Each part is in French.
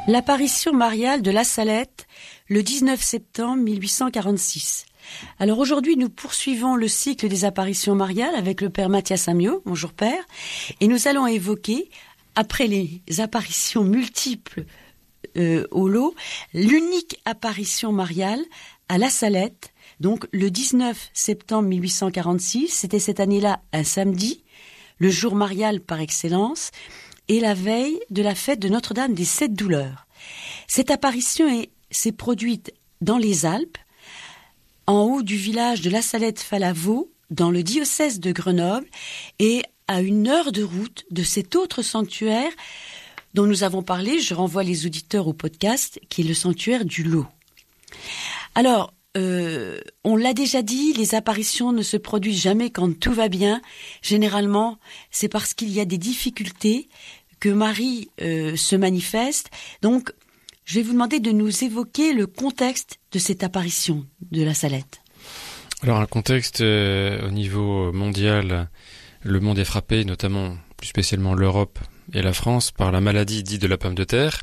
L'apparition mariale de La Salette, le 19 septembre 1846. Alors aujourd'hui, nous poursuivons le cycle des apparitions mariales avec le père Mathias Amiot. Bonjour père. Et nous allons évoquer, après les apparitions multiples au lot, l'unique apparition mariale à La Salette, donc le 19 septembre 1846. C'était cette année-là un samedi, le jour marial par excellence, et la veille de la fête de Notre-Dame des Sept Douleurs. Cette apparition s'est produite dans les Alpes, en haut du village de La Salette-Falavo, dans le diocèse de Grenoble, et à 1 heure de route de cet autre sanctuaire dont nous avons parlé. Je renvoie les auditeurs au podcast, qui est le sanctuaire du Lot. Alors, on l'a déjà dit, les apparitions ne se produisent jamais quand tout va bien. Généralement, c'est parce qu'il y a des difficultés que Marie se manifeste. Donc, je vais vous demander de nous évoquer le contexte de cette apparition de La Salette. Alors, un contexte au niveau mondial, le monde est frappé, notamment, plus spécialement l'Europe et la France, par la maladie dite de la pomme de terre,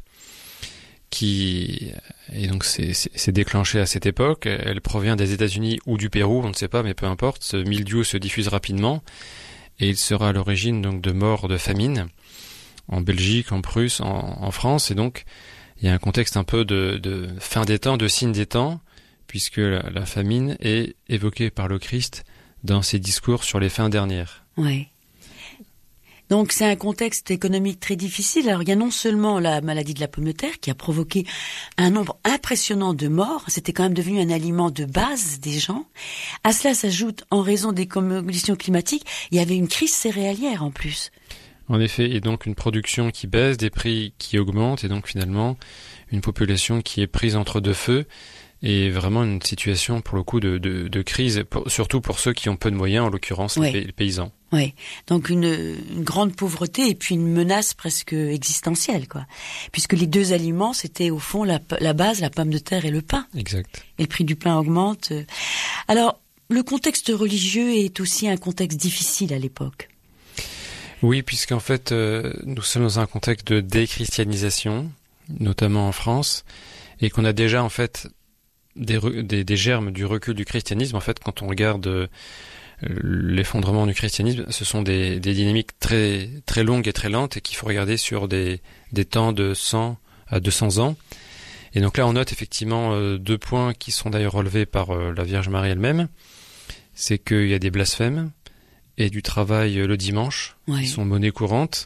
et donc c'est déclenché à cette époque. Elle provient des États-Unis ou du Pérou, on ne sait pas, mais peu importe. Ce mildiou se diffuse rapidement et il sera à l'origine donc de morts de famine en Belgique, en Prusse, en France. Et donc il y a un contexte un peu de fin des temps, de signe des temps, puisque la famine est évoquée par le Christ dans ses discours sur les fins dernières. Oui. Donc c'est un contexte économique très difficile. Alors il y a non seulement la maladie de la pomme de terre qui a provoqué un nombre impressionnant de morts, c'était quand même devenu un aliment de base des gens. À cela s'ajoute, en raison des conditions climatiques, il y avait une crise céréalière en plus. En effet, et donc une production qui baisse, des prix qui augmentent, et donc finalement une population qui est prise entre deux feux, et vraiment une situation pour le coup de crise, surtout pour ceux qui ont peu de moyens, en l'occurrence les paysans. Oui, donc une grande pauvreté et puis une menace presque existentielle, quoi. Puisque les deux aliments, c'était au fond la base, la pomme de terre et le pain. Exact. Et le prix du pain augmente. Alors, le contexte religieux est aussi un contexte difficile à l'époque. Oui, puisqu'en fait, nous sommes dans un contexte de déchristianisation, notamment en France, et qu'on a déjà en fait des germes du recul du christianisme. En fait, quand on regarde l'effondrement du christianisme, ce sont des dynamiques très très longues et très lentes, et qu'il faut regarder sur des temps de 100 à 200 ans. Et donc là, on note effectivement 2 points qui sont d'ailleurs relevés par la Vierge Marie elle-même. C'est qu'il y a des blasphèmes et du travail le dimanche, qui sont monnaie courante.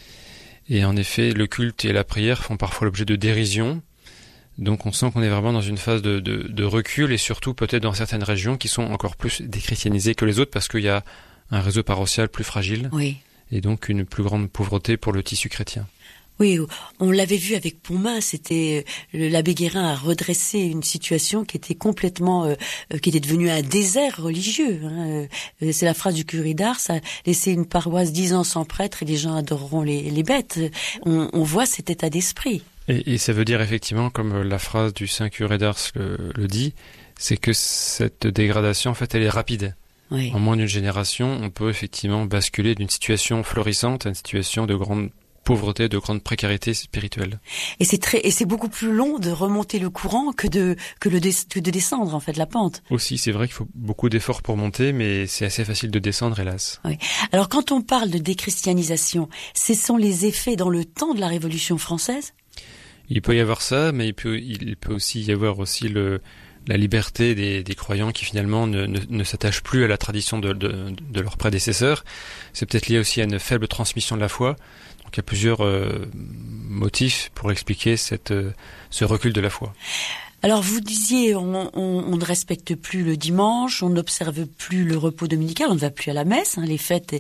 Et en effet, le culte et la prière font parfois l'objet de dérision. Donc on sent qu'on est vraiment dans une phase de recul, et surtout peut-être dans certaines régions qui sont encore plus déchristianisées que les autres, parce qu'il y a un réseau paroissial plus fragile, et donc une plus grande pauvreté pour le tissu chrétien. Oui, on l'avait vu avec Pontmain, c'était l'abbé Guérin a redressé une situation qui était complètement, qui était devenue un désert religieux. Hein. C'est la phrase du curé d'Ars, ça laisser une paroisse 10 ans sans prêtre et les gens adoreront les bêtes. On voit cet état d'esprit. Et ça veut dire effectivement, comme la phrase du saint curé d'Ars le dit, c'est que cette dégradation, en fait, elle est rapide. En moins d'une génération, on peut effectivement basculer d'une situation florissante à une situation de grande pauvreté, de grande précarité spirituelle. Et c'est beaucoup plus long de remonter le courant que de descendre, en fait, la pente. Aussi, c'est vrai qu'il faut beaucoup d'efforts pour monter, mais c'est assez facile de descendre, hélas. Oui. Alors, quand on parle de déchristianisation, ce sont les effets dans le temps de la Révolution française ? Il peut y avoir ça, mais il peut aussi y avoir aussi la liberté des croyants qui finalement ne s'attachent plus à la tradition de leurs prédécesseurs. C'est peut-être lié aussi à une faible transmission de la foi. Donc il y a plusieurs motifs pour expliquer ce recul de la foi. Alors vous disiez, on ne respecte plus le dimanche, on n'observe plus le repos dominical, on ne va plus à la messe, hein, les fêtes,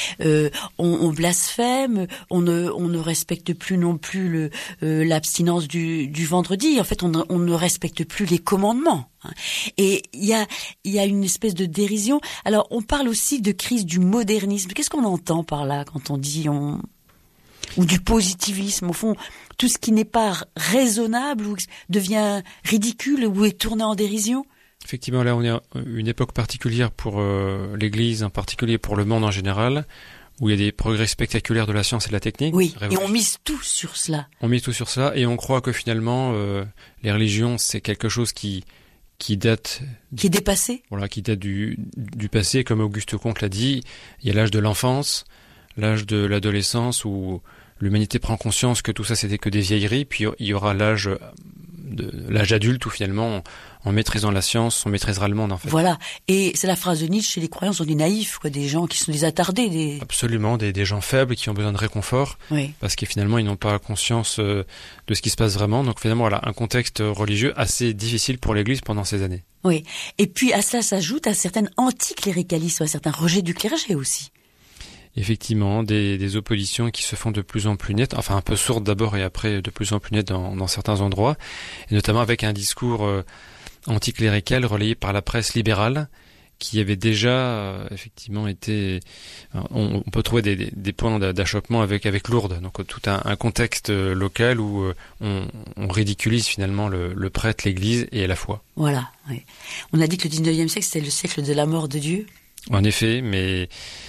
on blasphème, on ne respecte plus non plus l'abstinence du vendredi. En fait, on ne respecte plus les commandements. Hein. Et il y a une espèce de dérision. Alors on parle aussi de crise du modernisme. Qu'est-ce qu'on entend par là quand on dit ou du positivisme, au fond, tout ce qui n'est pas raisonnable ou devient ridicule ou est tourné en dérision? Effectivement, là, on est à une époque particulière pour l'Église, en particulier pour le monde en général, où il y a des progrès spectaculaires de la science et de la technique. Oui, et on mise tout sur cela. On mise tout sur cela et on croit que finalement, les religions, c'est quelque chose qui date... Qui est dépassé. Voilà, qui date du passé. Comme Auguste Comte l'a dit, il y a l'âge de l'enfance, l'âge de l'adolescence où l'humanité prend conscience que tout ça c'était que des vieilleries, puis il y aura l'âge adulte où finalement en maîtrisant la science, on maîtrisera le monde en fait. Voilà, et c'est la phrase de Nietzsche, les croyants sont des naïfs, quoi, des gens qui sont des attardés. Absolument, des gens faibles qui ont besoin de réconfort, oui. Parce que finalement ils n'ont pas conscience de ce qui se passe vraiment, donc finalement voilà, un contexte religieux assez difficile pour l'Église pendant ces années. Oui, et puis à cela s'ajoute un certain anticléricalisme, un certain rejet du clergé aussi. Effectivement, des oppositions qui se font de plus en plus nettes, enfin un peu sourdes d'abord et après de plus en plus nettes dans certains endroits, et notamment avec un discours anticlérical relayé par la presse libérale, qui avait déjà effectivement été... On peut trouver des points d'achoppement avec Lourdes, donc tout un contexte local où on ridiculise finalement le prêtre, l'Église et la foi. Voilà, oui. On a dit que le 19e siècle c'était le siècle de la mort de Dieu. En effet, mais...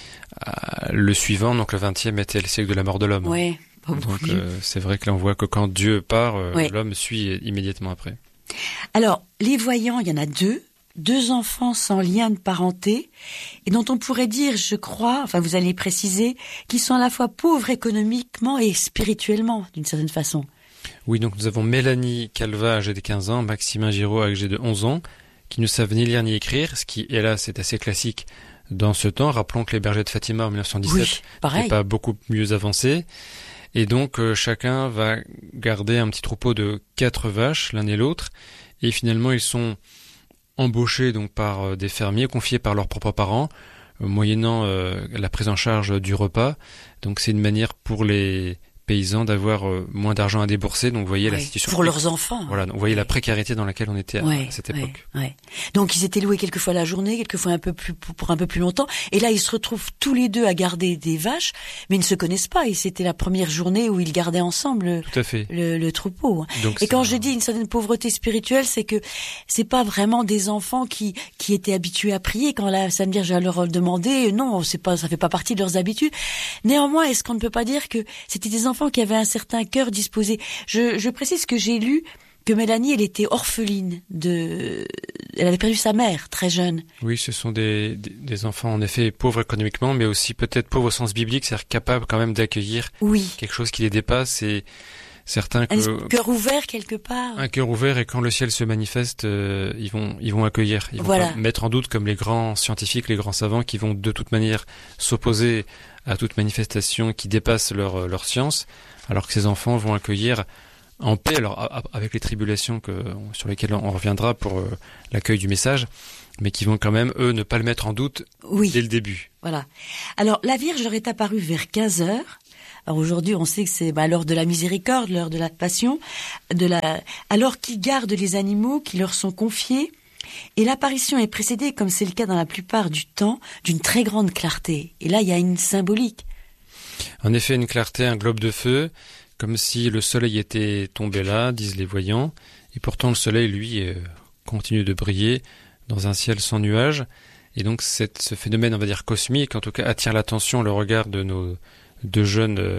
le suivant, donc le 20e, était le siècle de la mort de l'homme. Oui. Donc c'est vrai que là on voit que quand Dieu part, l'homme suit immédiatement après. Alors, les voyants, il y en a deux enfants sans lien de parenté, et dont on pourrait dire, je crois, enfin vous allez préciser, qu'ils sont à la fois pauvres économiquement et spirituellement, d'une certaine façon. Oui, donc nous avons Mélanie Calva, âgée de 15 ans, Maximin Giraud, âgé de 11 ans, qui ne savent ni lire ni écrire, ce qui, hélas, est assez classique dans ce temps. Rappelons que les bergers de Fatima en 1917 n'étaient pas beaucoup mieux avancés. Et donc chacun va garder un petit troupeau de 4 vaches, l'un et l'autre. Et finalement ils sont embauchés donc par des fermiers, confiés par leurs propres parents, moyennant la prise en charge du repas. Donc c'est une manière pour les paysans d'avoir moins d'argent à débourser, donc vous voyez la situation pour leurs enfants. Voilà, donc vous voyez la précarité dans laquelle on était à cette époque. Donc ils étaient loués quelquefois la journée, quelquefois un peu plus pour un peu plus longtemps, et là ils se retrouvent tous les deux à garder des vaches, mais ils ne se connaissent pas, et c'était la première journée où ils gardaient ensemble Tout à fait. le troupeau. Donc, et quand je dis une certaine pauvreté spirituelle, c'est que c'est pas vraiment des enfants qui étaient habitués à prier. Quand là samedi je leur demandais, non, ça fait pas partie de leurs habitudes. Néanmoins, est-ce qu'on ne peut pas dire que c'était des enfants qui avaient un certain cœur disposé? Je précise que j'ai lu que Mélanie, elle était orpheline elle avait perdu sa mère très jeune. Oui, ce sont des enfants en effet pauvres économiquement, mais aussi peut-être pauvres au sens biblique, c'est-à-dire capables quand même d'accueillir quelque chose qui les dépasse, et certains un cœur ouvert quelque part. Un cœur ouvert, et quand le ciel se manifeste, ils vont accueillir. Ils vont pas mettre en doute comme les grands scientifiques, les grands savants qui vont de toute manière s'opposer à toute manifestation qui dépasse leur science, alors que ces enfants vont accueillir en paix, alors avec les tribulations sur lesquelles on reviendra pour l'accueil du message, mais qui vont quand même, eux, ne pas le mettre en doute dès le début. Voilà. Alors, la Vierge leur est apparue vers 15 heures. Alors aujourd'hui, on sait que c'est l'heure de la miséricorde, l'heure de la passion, alors qu'ils gardent les animaux qui leur sont confiés. Et l'apparition est précédée, comme c'est le cas dans la plupart du temps, d'une très grande clarté. Et là, il y a une symbolique. En effet, une clarté, un globe de feu, comme si le soleil était tombé là, disent les voyants. Et pourtant, le soleil, lui, continue de briller dans un ciel sans nuages. Et donc, ce phénomène, on va dire cosmique, en tout cas, attire l'attention, le regard de nos deux jeunes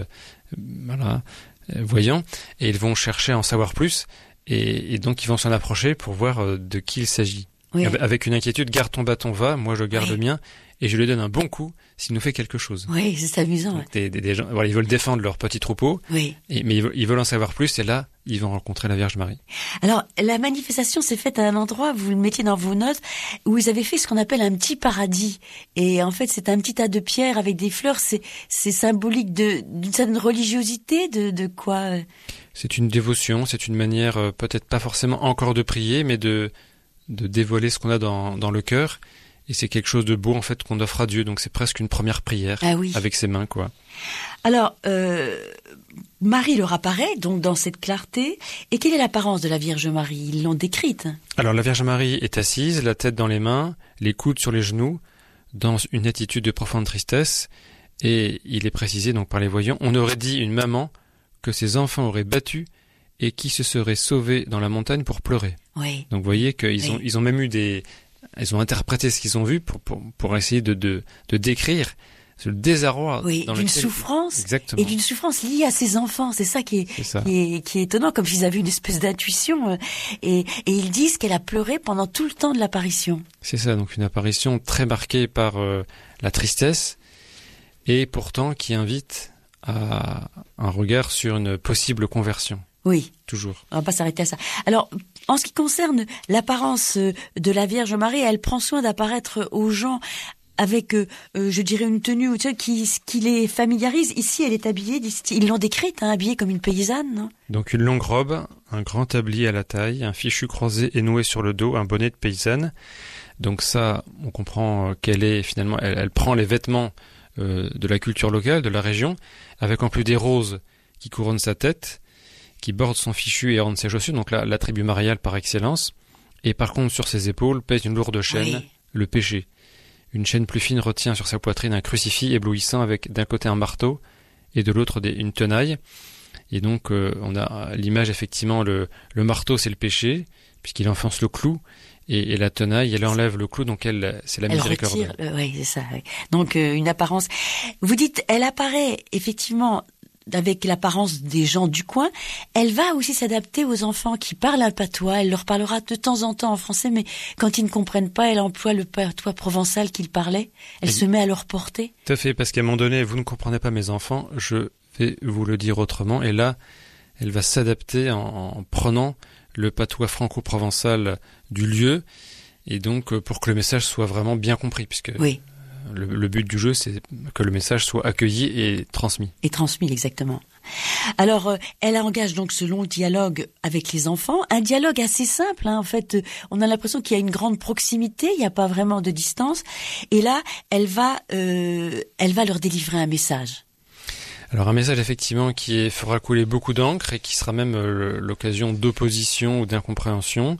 voyants. Et ils vont chercher à en savoir plus. Et donc, ils vont s'en approcher pour voir de qui il s'agit. Oui. Avec une inquiétude, garde ton bâton, va, moi je garde le mien, et je lui donne un bon coup s'il nous fait quelque chose. Oui, c'est amusant. Donc, des gens, voilà, ils veulent défendre leur petit troupeau, mais ils veulent en savoir plus, et là, ils vont rencontrer la Vierge Marie. Alors, la manifestation s'est faite à un endroit, vous le mettiez dans vos notes, où ils avaient fait ce qu'on appelle un petit paradis. Et en fait, c'est un petit tas de pierres avec des fleurs, c'est symbolique d'une certaine religiosité, de quoi C'est une dévotion, c'est une manière peut-être pas forcément encore de prier, mais de dévoiler ce qu'on a dans le cœur, et c'est quelque chose de beau en fait qu'on offre à Dieu, donc c'est presque une première prière avec ses mains, quoi. Alors Marie leur apparaît donc dans cette clarté, et quelle est l'apparence de la Vierge Marie? Ils l'ont décrite. Alors la Vierge Marie est assise, la tête dans les mains, les coudes sur les genoux, dans une attitude de profonde tristesse, et il est précisé donc par les voyants, on aurait dit une maman que ses enfants auraient battu et qui se seraient sauvés dans la montagne pour pleurer. Oui. Donc vous voyez qu'ils ont même eu ils ont interprété ce qu'ils ont vu pour essayer de décrire le désarroi oui, dans d'une lequel... souffrance. Exactement. Et d'une souffrance liée à ses enfants. C'est ça qui est étonnant, comme s'ils avaient une espèce d'intuition. Et ils disent qu'elle a pleuré pendant tout le temps de l'apparition. C'est ça, donc une apparition très marquée par la tristesse, et pourtant qui invite à un regard sur une possible conversion. Oui. Toujours. On va pas s'arrêter à ça. Alors, en ce qui concerne l'apparence de la Vierge Marie, elle prend soin d'apparaître aux gens avec, je dirais, une tenue qui les familiarise. Ici, elle est habillée, ils l'ont décrite, habillée comme une paysanne, non ? Donc une longue robe, un grand tablier à la taille, un fichu croisé et noué sur le dos, un bonnet de paysanne. Donc ça, on comprend qu'elle est finalement, elle prend les vêtements de la culture locale, de la région, avec en plus des roses qui couronnent sa tête, qui bordent son fichu et ornent ses chaussures, donc là, l'attribut marial par excellence. Et par contre, sur ses épaules pèse une lourde chaîne, oui. Le péché. Une chaîne plus fine retient sur sa poitrine un crucifix éblouissant avec d'un côté un marteau et de l'autre une tenaille. Et donc, on a l'image, effectivement, le marteau, c'est le péché, puisqu'il enfonce le clou. Et la tenaille, elle enlève le clou, donc c'est la miséricorde. Elle retire, oui, c'est ça. Oui. Donc une apparence. Vous dites, elle apparaît effectivement avec l'apparence des gens du coin. Elle va aussi s'adapter aux enfants qui parlent un patois. Elle leur parlera de temps en temps en français, mais quand ils ne comprennent pas, elle emploie le patois provençal qu'ils parlaient. Elle se met à leur porter. Tout à fait, parce qu'à un moment donné, vous ne comprenez pas mes enfants, je vais vous le dire autrement. Et là, elle va s'adapter en prenant le patois franco-provençal du lieu, et donc pour que le message soit vraiment bien compris, puisque oui. le but du jeu, c'est que le message soit accueilli et transmis. Et transmis, exactement. Alors, elle engage donc ce long dialogue avec les enfants, un dialogue assez simple, en fait, on a l'impression qu'il y a une grande proximité, il n'y a pas vraiment de distance, et là, elle va leur délivrer un message. Alors un message effectivement qui fera couler beaucoup d'encre et qui sera même l'occasion d'opposition ou d'incompréhension.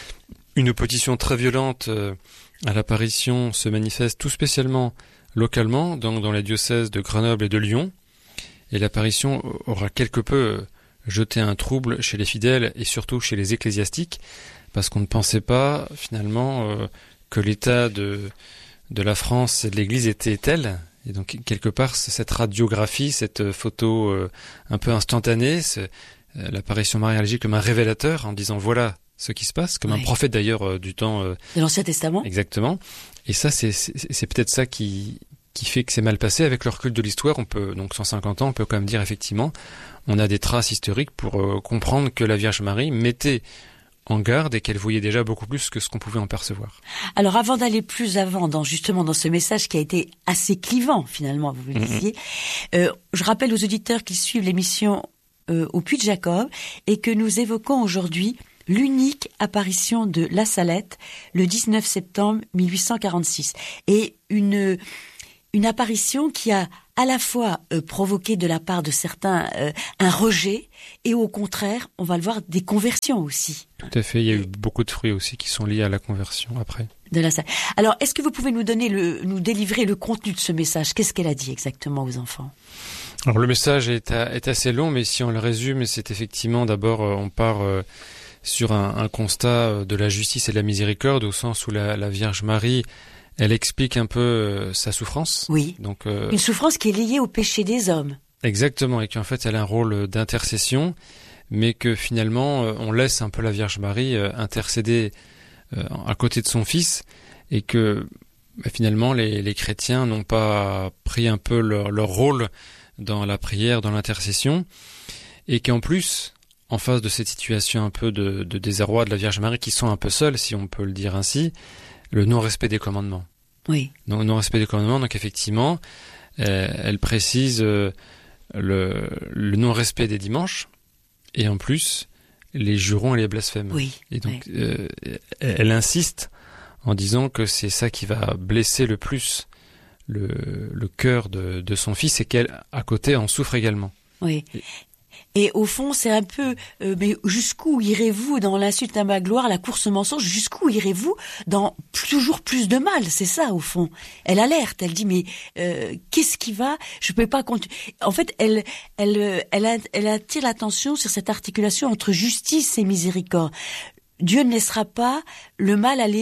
Une opposition très violente à l'apparition se manifeste tout spécialement localement dans les diocèses de Grenoble et de Lyon. Et l'apparition aura quelque peu jeté un trouble chez les fidèles et surtout chez les ecclésiastiques, parce qu'on ne pensait pas finalement que l'état de la France et de l'Église était tel. Et donc, quelque part, cette radiographie, cette photo un peu instantanée, l'apparition mariale agit comme un révélateur en disant voilà ce qui se passe, comme un prophète d'ailleurs du temps... de l'Ancien Testament. Exactement. Et ça, c'est peut-être ça qui fait que c'est mal passé. Avec le recul de l'histoire, on peut, donc 150 ans, on peut quand même dire effectivement, on a des traces historiques pour comprendre que la Vierge Marie mettait en garde et qu'elle voyait déjà beaucoup plus que ce qu'on pouvait en percevoir. Alors avant d'aller plus avant dans ce message qui a été assez clivant finalement, vous le disiez, je rappelle aux auditeurs qui suivent l'émission au Puy de Jacob et que nous évoquons aujourd'hui l'unique apparition de La Salette le 19 septembre 1846 et une apparition qui a à la fois provoqué de la part de certains un rejet et au contraire, on va le voir, des conversions aussi. Tout à fait, il y a eu beaucoup de fruits aussi qui sont liés à la conversion après. De la Salette. Alors, est-ce que vous pouvez nous délivrer le contenu de ce message ? Qu'est-ce qu'elle a dit exactement aux enfants ? Alors le message est assez long, mais si on le résume, c'est effectivement d'abord on part sur un constat de la justice et de la miséricorde, au sens où la Vierge Marie, elle explique un peu sa souffrance. Oui, donc, une souffrance qui est liée au péché des hommes. Exactement, et qu'en fait elle a un rôle d'intercession, mais que finalement on laisse un peu la Vierge Marie intercéder à côté de son Fils, et que finalement les chrétiens n'ont pas pris un peu leur rôle dans la prière, dans l'intercession, et qu'en plus, en face de cette situation un peu de désarroi de la Vierge Marie, qui sont un peu seuls, si on peut le dire ainsi, le non-respect des commandements. Oui. Non-respect des commandements, donc effectivement, elle précise le non-respect des dimanches, et en plus, les jurons et les blasphèmes. Oui. Et donc, elle insiste en disant que c'est ça qui va blesser le plus le cœur de son Fils, et qu'elle, à côté, en souffre également. Oui. Et au fond, c'est un peu, mais jusqu'où irez-vous dans l'insulte à ma gloire, la course au mensonge, jusqu'où irez-vous dans toujours plus de mal, c'est ça au fond. Elle alerte, elle dit mais qu'est-ce qui va ? Je peux pas continuer. En fait, elle attire l'attention sur cette articulation entre justice et miséricorde. Dieu ne laissera pas le mal aller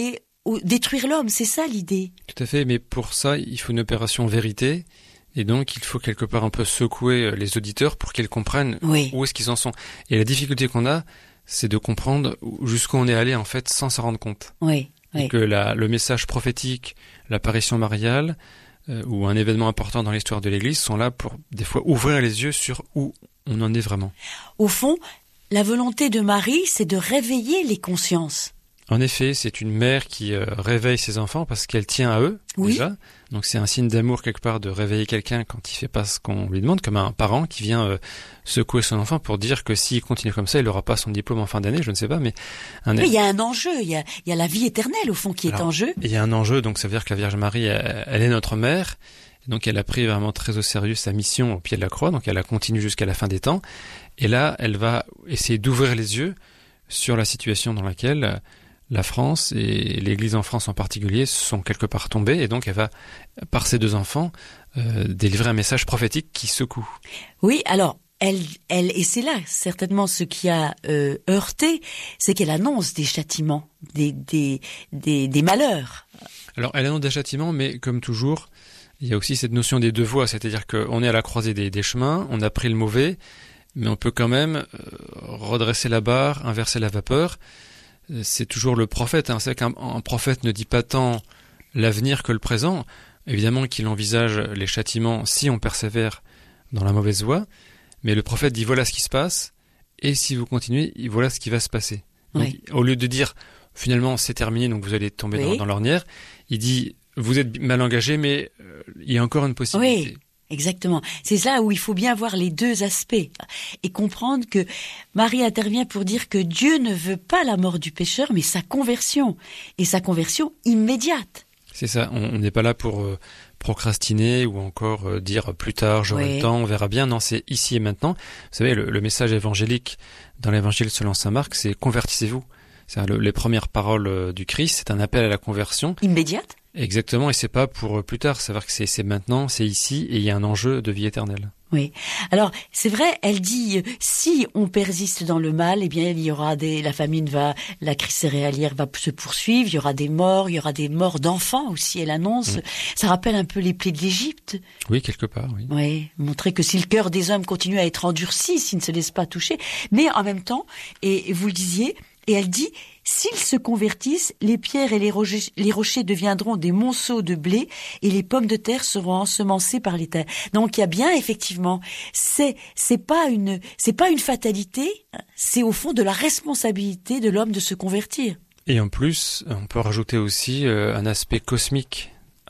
détruire l'homme, c'est ça l'idée. Tout à fait, mais pour ça, il faut une opération vérité, et donc il faut quelque part un peu secouer les auditeurs pour qu'ils comprennent où est-ce qu'ils en sont. Et la difficulté qu'on a, c'est de comprendre jusqu'où on est allé en fait sans s'en rendre compte. Et que le message prophétique, l'apparition mariale, ou un événement important dans l'histoire de l'Église sont là pour des fois ouvrir les yeux sur où on en est vraiment. Au fond, la volonté de Marie, c'est de réveiller les consciences. En effet, c'est une mère qui réveille ses enfants parce qu'elle tient à eux, déjà. Donc c'est un signe d'amour quelque part de réveiller quelqu'un quand il fait pas ce qu'on lui demande, comme un parent qui vient secouer son enfant pour dire que s'il continue comme ça, il n'aura pas son diplôme en fin d'année, je ne sais pas. Mais il y a un enjeu, il y a la vie éternelle au fond qui est en jeu. Il y a un enjeu, donc ça veut dire que la Vierge Marie, elle est notre mère. Donc elle a pris vraiment très au sérieux sa mission au pied de la croix, donc elle la continue jusqu'à la fin des temps. Et là, elle va essayer d'ouvrir les yeux sur la situation dans laquelle la France et l'Église en France en particulier sont quelque part tombées, et donc elle va, par ses deux enfants, délivrer un message prophétique qui secoue. Oui, alors, elle, et c'est là certainement ce qui a heurté, c'est qu'elle annonce des châtiments, des malheurs. Alors, elle annonce des châtiments, mais comme toujours, il y a aussi cette notion des deux voies, c'est-à-dire qu'on est à la croisée des chemins, on a pris le mauvais, mais on peut quand même redresser la barre, inverser la vapeur. C'est toujours le prophète. C'est qu'un prophète ne dit pas tant l'avenir que le présent. Évidemment qu'il envisage les châtiments si on persévère dans la mauvaise voie, mais le prophète dit voilà ce qui se passe, et si vous continuez, voilà ce qui va se passer. Donc, au lieu de dire finalement c'est terminé, donc vous allez tomber dans l'ornière, il dit vous êtes mal engagé, mais il y a encore une possibilité. Oui. Exactement. C'est là où il faut bien voir les deux aspects et comprendre que Marie intervient pour dire que Dieu ne veut pas la mort du pécheur, mais sa conversion, et sa conversion immédiate. C'est ça, on n'est pas là pour procrastiner ou encore dire plus tard, j'aurai le temps, on verra bien. Non, c'est ici et maintenant. Vous savez, le message évangélique dans l'évangile selon saint Marc, c'est convertissez-vous. C'est-à-dire les premières paroles du Christ, c'est un appel à la conversion. Immédiate. Exactement, et c'est pas pour plus tard, savoir que c'est maintenant, c'est ici, et il y a un enjeu de vie éternelle. Oui. Alors, c'est vrai, elle dit, si on persiste dans le mal, eh bien, il y aura la famine la crise céréalière va se poursuivre, il y aura des morts d'enfants aussi, elle annonce. Ça rappelle un peu les plaies de l'Égypte. Oui, quelque part, oui. Oui, montrer que si le cœur des hommes continue à être endurci, s'ils ne se laissent pas toucher, mais en même temps, et vous le disiez, et elle dit, s'ils se convertissent, les pierres et les rochers deviendront des monceaux de blé et les pommes de terre seront ensemencées par les terres. Donc il y a bien effectivement, c'est pas une fatalité, c'est au fond de la responsabilité de l'homme de se convertir. Et en plus, on peut rajouter aussi un aspect cosmique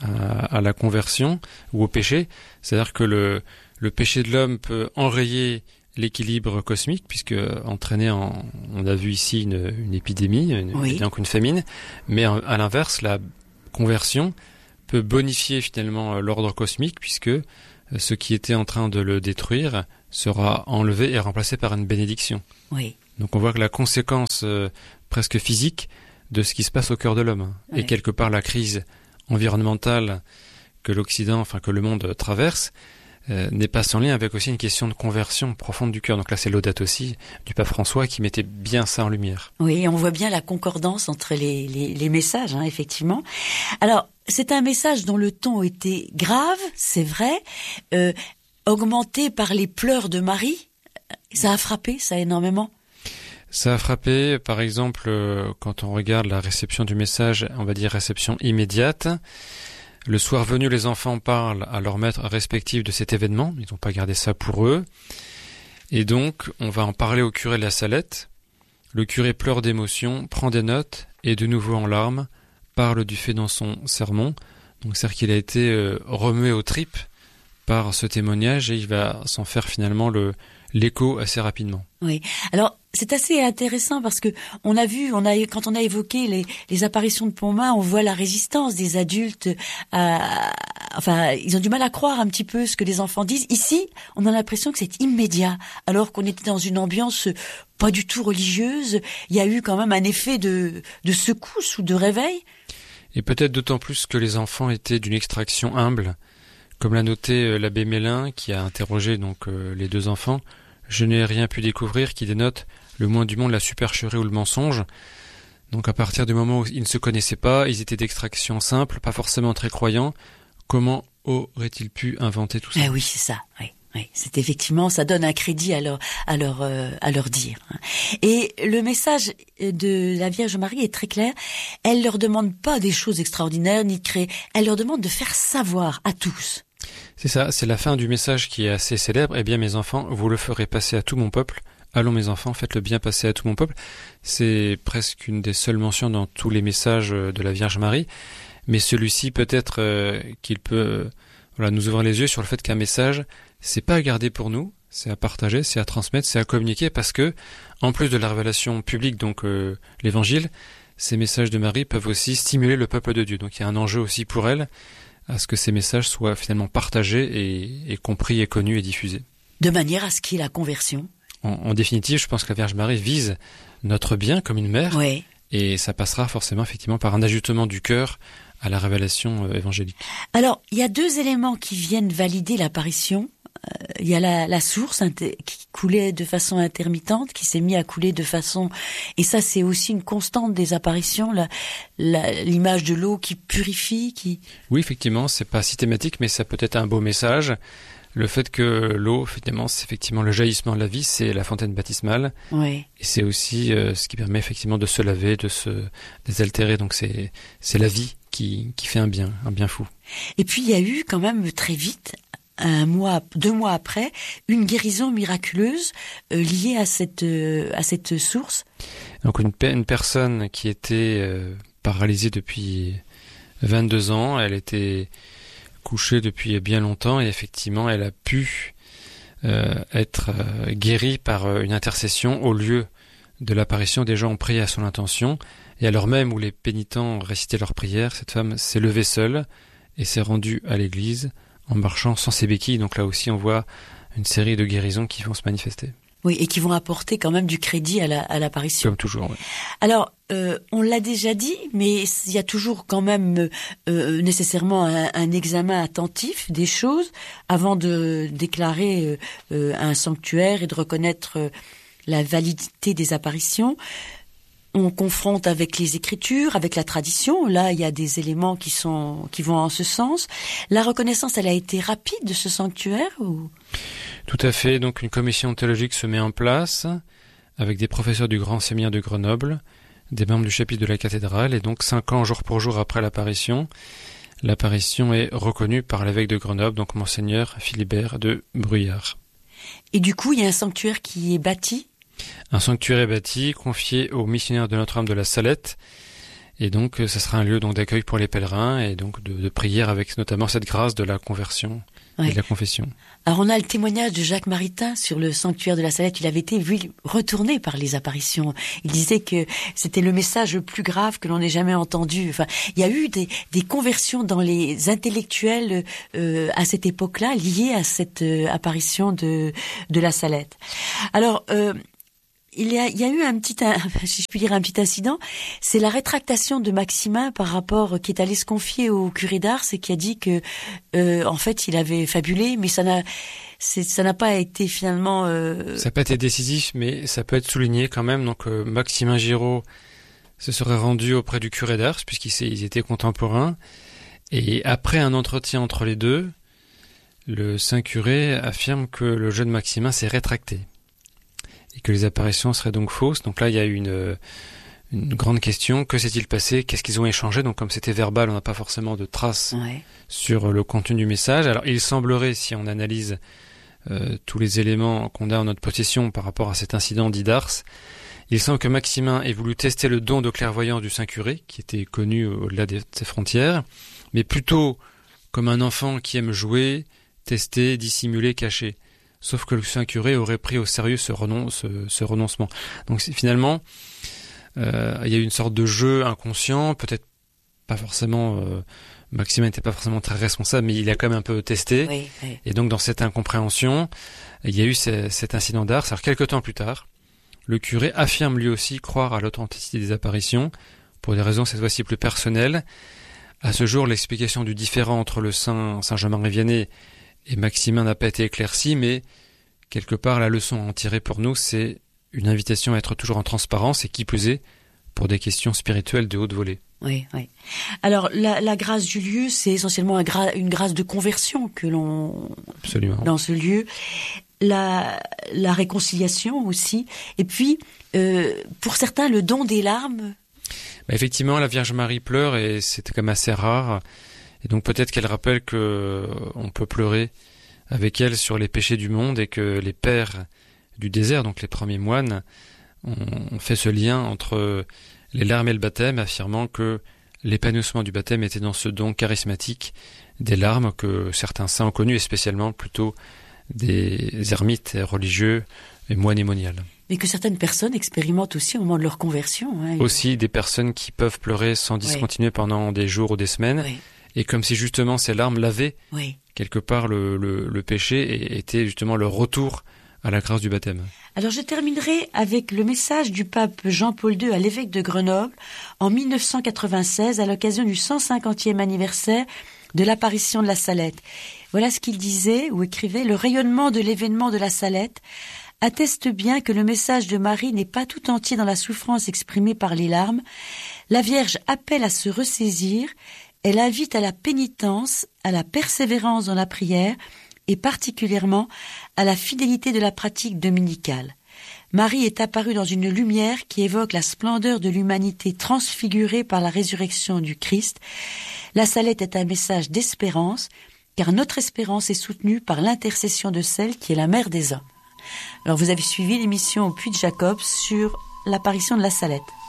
à la conversion ou au péché, c'est-à-dire que le péché de l'homme peut enrayer l'équilibre cosmique, puisque on a vu ici une épidémie, donc une famine, mais à l'inverse, la conversion peut bonifier finalement l'ordre cosmique, puisque ce qui était en train de le détruire sera enlevé et remplacé par une bénédiction. Oui. Donc on voit que la conséquence presque physique de ce qui se passe au cœur de l'homme, et quelque part la crise environnementale que que le monde traverse, n'est pas sans lien avec aussi une question de conversion profonde du cœur. Donc là, c'est Laudato Si du pape François qui mettait bien ça en lumière. Oui, on voit bien la concordance entre les messages, effectivement. Alors, c'est un message dont le ton était grave, c'est vrai, augmenté par les pleurs de Marie. Ça a frappé, ça, énormément. Ça a frappé, par exemple, quand on regarde la réception du message, on va dire réception immédiate. Le soir venu, les enfants parlent à leurs maîtres respectifs de cet événement. Ils n'ont pas gardé ça pour eux. Et donc, on va en parler au curé de la Salette. Le curé pleure d'émotion, prend des notes et de nouveau en larmes, parle du fait dans son sermon. Donc, c'est-à-dire qu'il a été remué aux tripes par ce témoignage et il va s'en faire finalement l'écho assez rapidement. Oui. Alors, c'est assez intéressant parce que quand on a évoqué les apparitions de Pontmain, on voit la résistance des adultes ils ont du mal à croire un petit peu ce que les enfants disent. Ici, on a l'impression que c'est immédiat, alors qu'on était dans une ambiance pas du tout religieuse. Il y a eu quand même un effet de secousse ou de réveil. Et peut-être d'autant plus que les enfants étaient d'une extraction humble. Comme l'a noté l'abbé Mélin, qui a interrogé les deux enfants, je n'ai rien pu découvrir qui dénote le moins du monde la supercherie ou le mensonge. Donc à partir du moment où ils ne se connaissaient pas, ils étaient d'extraction simple, pas forcément très croyants, comment aurait-il pu inventer tout ça? Oui, c'est ça, oui. Oui, c'est effectivement, ça donne un crédit à leur dire. Et le message de la Vierge Marie est très clair. Elle leur demande pas des choses extraordinaires ni de créer. Elle leur demande de faire savoir à tous. C'est ça, c'est la fin du message qui est assez célèbre. Eh bien, mes enfants, vous le ferez passer à tout mon peuple. Allons, mes enfants, faites-le bien passer à tout mon peuple. C'est presque une des seules mentions dans tous les messages de la Vierge Marie. Mais celui-ci, peut-être qu'il peut nous ouvrir les yeux sur le fait qu'un message, c'est pas à garder pour nous, c'est à partager, c'est à transmettre, c'est à communiquer, parce que, en plus de la révélation publique, donc l'évangile, ces messages de Marie peuvent aussi stimuler le peuple de Dieu. Donc il y a un enjeu aussi pour elle, à ce que ces messages soient finalement partagés et compris et connus et diffusés. De manière à ce qu'il y ait la conversion. En définitive, je pense que la Vierge Marie vise notre bien comme une mère, oui. Et ça passera forcément effectivement par un ajustement du cœur à la révélation évangélique. Alors, il y a deux éléments qui viennent valider l'apparition. Il y a la source qui coulait de façon intermittente, qui s'est mis à couler de façon... Et ça, c'est aussi une constante des apparitions, l'image de l'eau qui purifie, qui... Oui, effectivement, c'est pas systématique, mais ça peut être un beau message. Le fait que l'eau, finalement, c'est effectivement le jaillissement de la vie, c'est la fontaine baptismale. Oui. Et c'est aussi ce qui permet effectivement de se laver, de se désaltérer. Donc c'est la vie qui fait un bien fou. Et puis il y a eu quand même très vite, 2 mois après, une guérison miraculeuse liée à cette source. Donc une personne qui était paralysée depuis 22 ans, elle était couchée depuis bien longtemps et effectivement elle a pu être guérie par une intercession au lieu de l'apparition. Des gens ont prié à son intention et alors même où les pénitents récitaient leurs prières, cette femme s'est levée seule et s'est rendue à l'église en marchant sans ses béquilles. Donc là aussi on voit une série de guérisons qui vont se manifester. Oui, et qui vont apporter quand même du crédit à l'apparition. Comme toujours, oui. Alors, on l'a déjà dit, mais il y a toujours quand même nécessairement un examen attentif des choses avant de déclarer un sanctuaire et de reconnaître la validité des apparitions. On confronte avec les Écritures, avec la tradition. Là, il y a des éléments qui vont en ce sens. La reconnaissance, elle a été rapide de ce sanctuaire ou... Tout à fait. Donc une commission théologique se met en place avec des professeurs du Grand Séminaire de Grenoble, des membres du chapitre de la cathédrale, et donc 5 ans jour pour jour après l'apparition est reconnue par l'évêque de Grenoble, donc Monseigneur Philibert de Bruyères. Et du coup, il y a un sanctuaire qui est bâti. Un sanctuaire est bâti, confié aux missionnaires de Notre-Dame de la Salette, et donc ça sera un lieu donc d'accueil pour les pèlerins et donc de prière avec notamment cette grâce de la conversion. Ouais. Et de la confession. Alors on a le témoignage de Jacques Maritain sur le sanctuaire de la Salette. Il avait été retourné par les apparitions. Il disait que c'était le message le plus grave que l'on ait jamais entendu. Enfin, il y a eu des conversions dans les intellectuels à cette époque-là liées à cette apparition de la Salette. Alors il y a eu si je puis dire, un petit incident. C'est la rétractation de Maximin par rapport, qui est allé se confier au curé d'Ars et qui a dit que, en fait, il avait fabulé, mais ça n'a pas été finalement. Ça n'a pas été décisif, mais ça peut être souligné quand même. Donc, Maximin Giraud se serait rendu auprès du curé d'Ars puisqu'ils étaient contemporains. Et après un entretien entre les deux, le saint curé affirme que le jeune Maximin s'est rétracté. Et que les apparitions seraient donc fausses. Donc là, il y a eu une grande question. Que s'est-il passé? Qu'est-ce qu'ils ont échangé? Donc comme c'était verbal, on n'a pas forcément de traces sur le contenu du message. Alors il semblerait, si on analyse tous les éléments qu'on a en notre possession par rapport à cet incident dit d'Ars, il semble que Maximin ait voulu tester le don de clairvoyance du Saint-Curé, qui était connu au-delà de ses frontières, mais plutôt comme un enfant qui aime jouer, tester, dissimuler, cacher. Sauf que le Saint-Curé aurait pris au sérieux ce renoncement. Donc finalement, il y a eu une sorte de jeu inconscient, peut-être pas forcément... Maximin n'était pas forcément très responsable, mais il a quand même un peu testé. Oui. Et donc dans cette incompréhension, il y a eu cet incident d'Ars. Alors quelques temps plus tard, le curé affirme lui aussi croire à l'authenticité des apparitions, pour des raisons cette fois-ci plus personnelles. À ce jour, l'explication du différend entre le Saint Jean-Marie Vianney et Maximin n'a pas été éclairci, mais quelque part la leçon à en tirer pour nous, c'est une invitation à être toujours en transparence et qui plus est, pour des questions spirituelles de haute volée. Oui, oui. Alors, la grâce du lieu, c'est essentiellement une grâce de conversion que l'on... Absolument. Dans ce lieu. La réconciliation aussi. Et puis, pour certains, le don des larmes. Effectivement, la Vierge Marie pleure et c'est quand même assez rare. Et donc peut-être qu'elle rappelle que on peut pleurer avec elle sur les péchés du monde et que les pères du désert, donc les premiers moines, ont fait ce lien entre les larmes et le baptême, affirmant que l'épanouissement du baptême était dans ce don charismatique des larmes que certains saints ont connu, et spécialement plutôt des ermites religieux et moines et moniales. Mais que certaines personnes expérimentent aussi au moment de leur conversion. Aussi des personnes qui peuvent pleurer sans discontinuer pendant des jours ou des semaines, et comme si justement ces larmes lavaient quelque part le péché et étaient justement le retour à la grâce du baptême. Alors je terminerai avec le message du pape Jean-Paul II à l'évêque de Grenoble en 1996 à l'occasion du 150e anniversaire de l'apparition de la Salette. Voilà ce qu'il disait ou écrivait: le rayonnement de l'événement de la Salette atteste bien que le message de Marie n'est pas tout entier dans la souffrance exprimée par les larmes. La Vierge appelle à se ressaisir, elle invite à la pénitence, à la persévérance dans la prière et particulièrement à la fidélité de la pratique dominicale. Marie est apparue dans une lumière qui évoque la splendeur de l'humanité transfigurée par la résurrection du Christ. La Salette est un message d'espérance, car notre espérance est soutenue par l'intercession de celle qui est la mère des hommes. Alors vous avez suivi l'émission au Puy de Jacob sur l'apparition de la Salette.